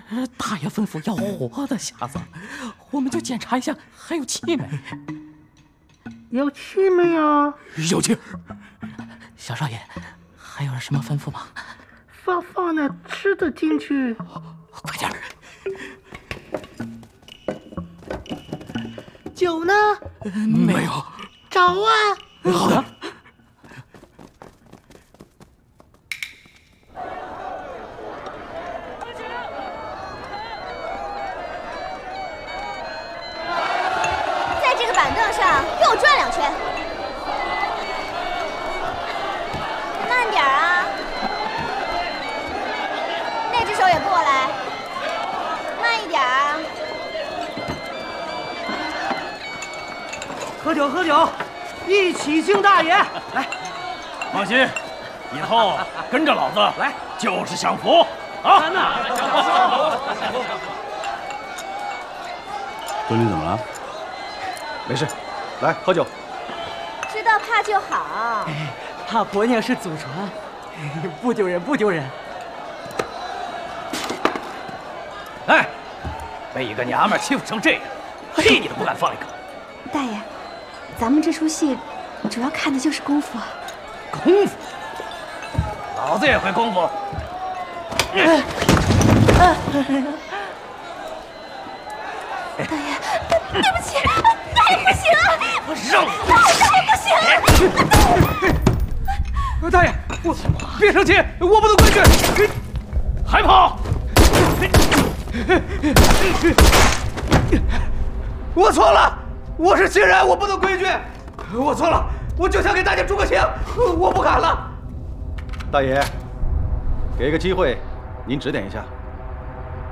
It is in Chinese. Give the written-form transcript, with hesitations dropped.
大爷吩咐要活的匣子，我们就检查一下还有气没。 有气没有？ 有气。小少爷，还有什么吩咐吗？ 放点吃的进去。 快点。 酒呢？ 没有。 找啊。 好的。 在这个板凳上给我转2圈。慢点啊！那只手也过来。慢一点啊！ 喝酒，喝酒，一起敬大爷！来， 放心，以后跟着老子来就是享福啊！ 敦林怎么了？ 没事，来喝酒。 知道怕就好。 怕婆娘是祖传，不丢人，不丢人。 哎，被一个娘们欺负成这样，屁你都不敢放一个。 大爷，咱们这出戏主要看的就是功夫。 功夫？老子也会功夫。 大爷，对不起，大爷不行啊！ 我让你， 大爷不行！ 大爷，我别生气，我不懂规矩，还跑！我错了，我是新人，我不懂规矩，我错了，我就想给大家助个情，我不敢了。 大爷，给个机会，您指点一下。